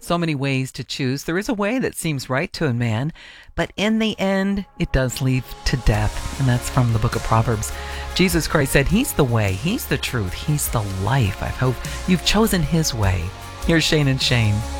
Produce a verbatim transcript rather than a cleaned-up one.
So many ways to choose. There is a way that seems right to a man, but in the end, it does lead to death. And that's from the book of Proverbs. Jesus Christ said He's the way, He's the truth, He's the life. I hope you've chosen His way. Here's Shane and Shane.